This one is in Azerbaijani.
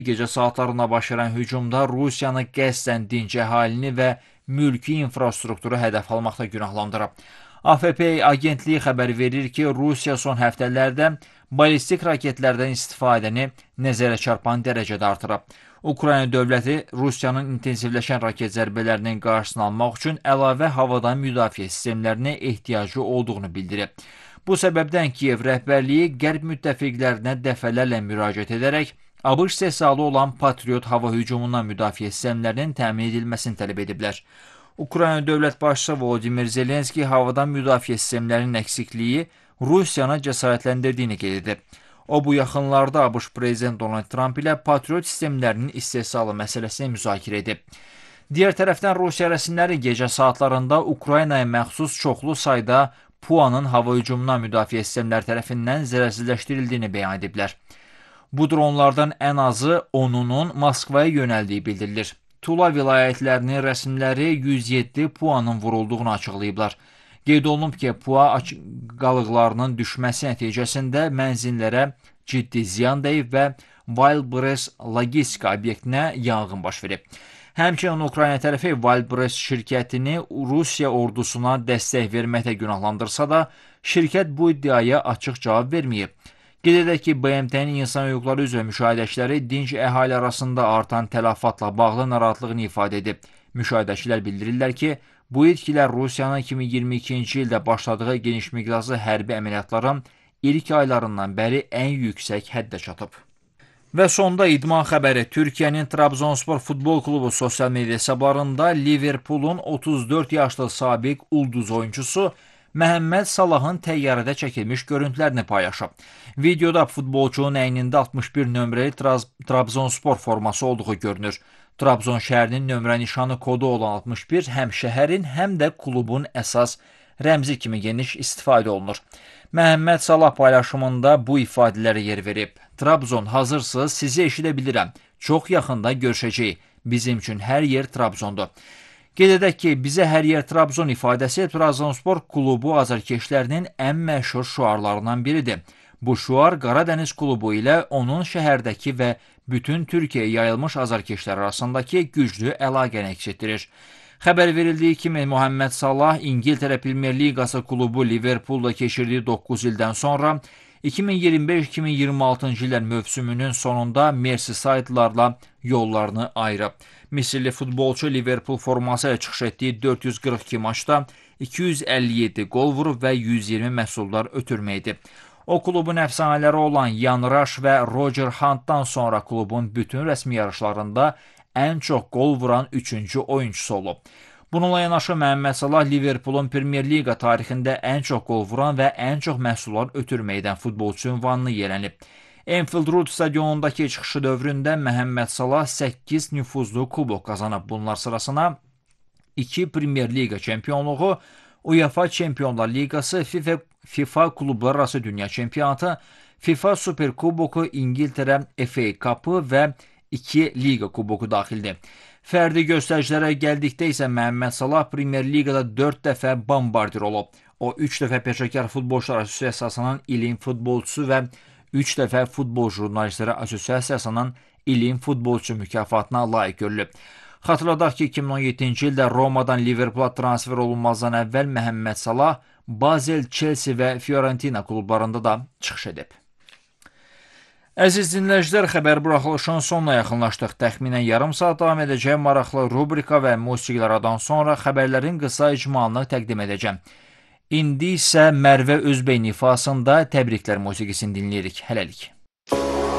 Gecə saatlarında baş verən hücumda Rusiyanı qəsdən dinc əhalini və mülki infrastrukturu hədəf almaqda günahlandırıb. AFP agentliyi xəbər verir ki, Rusiya son həftələrdə ballistik raketlərdən istifadəni nəzərə çarpan dərəcədə artırıb. Ukrayna dövləti Rusiyanın intensivləşən raket zərbələrinin qarşısını almaq üçün əlavə havadan müdafiə sistemlərinə ehtiyacı olduğunu bildirib. Bu səbəbdən Kiyev rəhbərliyi qərb müttəfiqlərinə dəfələrlə müraciət edərək ABŞ istehsalı olan Patriot hava hücumundan müdafiə sistemlərinin təmin edilməsini tələb ediblər. Ukrayna dövlət başçısı Volodimir Zelenski havadan müdafiə sistemlərinin əksikliyi Rusiyanı cəsarətləndirdiyini qeyd edib. O, bu yaxınlarda ABŞ prezident Donald Trump ilə Patriot sistemlərinin istehsalı məsələsini müzakirə edib. Digər tərəfdən Rusiya rəsmiləri gecə saatlarında Ukraynaya məxsus çoxlu sayda PUA-nın hava hücumundan müdafiə sistemləri tərəfindən zərərsizləşdirildiyini bəyan ediblər. Bu dronlardan ən azı 10-unun Moskvaya yönəldiyi bildirilir. Tula vilayətlərinin rəsmiləri 107 PUA-nın vurulduğunu açıqlayıblar. Qeyd olunub ki, PUA qalıqlarının düşməsi nəticəsində mənzillərə ciddi ziyan dəyib və Wildberries logistika obyektinə yanğın baş verib. Həmçinin Ukrayna tərəfi Wildberries şirkətini Rusiya ordusuna dəstək verməklə günahlandırsa da, şirkət bu iddiaya açıq cavab verməyib. Qeyd edək ki, BMT-nin insan hüquqları üzrə müşahidəçiləri dinc əhali arasında artan tələfatla bağlı narahatlığını ifadə edib. Müşahidəçilər bildirirlər ki, bu itkilər Rusiyanın 2022-ci ildə başladığı geniş miqyaslı hərbi əməliyyatların ilk aylarından bəri ən yüksək həddə çatıb. Və sonda idman xəbəri. Türkiyənin Trabzonspor futbol klubu sosial media hesablarında Liverpoolun 34 yaşlı sabiq ulduz oyuncusu Məhəmməd Salahın təyyarədə çəkilmiş görüntülərini paylaşıb. Videoda futbolçunun əynində 61 nömrəli Trabzonspor forması olduğu görünür. Trabzon şəhərinin nömrə nişanı kodu olan 61 həm şəhərin, həm də klubun əsas rəmzi kimi geniş istifadə olunur. Məhəmməd Salah paylaşımında bu ifadələrə yer verib. Trabzon, hazırsınız, sizi eşidə bilirəm. Çox yaxında görüşəcəyik. Bizim üçün hər yer Trabzondur. Qeyd edək ki, bizə hər yer Trabzon ifadəsi Trabzonspor klubu azarkeşlərinin ən məşhur şüarlarından biridir. Bu şüar Qaradəniz klubu ilə onun şəhərdəki və bütün Türkiyəyə yayılmış azarkeşlər arasındakı güclü əlaqəni əks etdirir. Xəbər verildiyi kimi Muhammed Salah İngiltərə Premyer Liqası klubu Liverpoolda keçirdiyi 9 ildən sonra 2025-2026-cı illər mövsümünün sonunda Merseyside'larla yollarını ayırıb. Misirli futbolçu Liverpool forması ilə çıxış etdiyi 442 maçda 257 qol vurub və 120 məhsullar ötürməkdir. O, klubun əfsanələri olan Yan Rush və Roger Hunt'dan sonra klubun bütün rəsmi yarışlarında ən çox qol vuran 3-cü oyuncusu olub. Bununla yanaşı Məhəmməd Salah Liverpoolun Premyer Liqa tarixində ən çox qol vuran və ən çox məhsullar ötürməkdən futbolçu ünvanını yelənib. Anfield Road stadionundakı çıxışı dövründə Məhəmməd Salah 8 nüfuzlu kubok qazanıb. Bunlar sırasına 2 Premyer Liqa çempionluğu, UEFA Çempionlar Liqası, FIFA Klublar arası Dünya Çempionatı, FIFA Super Kuboku, İngiltərə FA Cup'ı və 2 Liqa Kuboku daxildir. Fərdi göstəricilərə gəldikdə isə Məhəmməd Salah Premyer Liqada 4 dəfə bombardir olub. O, 3 dəfə Peşəkar Futbolçular Assosiasiyasının ilin futbolçusu və 3 dəfə Futbol Jurnalistləri Assosiasiyasının ilin futbolçu mükafatına layiq görülüb. Xatırladaq ki, 2017-ci ildə Romadan Liverpoola transfer olunmazdan əvvəl Məhəmməd Salah Basel, Chelsea və Fiorentina klublarında da çıxış edib. Əziz dinləyicilər, xəbər buraxılışının sonuna yaxınlaşdıq. Təxminən yarım saat davam edəcək maraqlı rubrika və musiqilərdən sonra xəbərlərin qısa icmalını təqdim edəcəm. İndi isə Mərvə Özbey ifasında təbriklər musiqisini dinləyirik. Hələlik.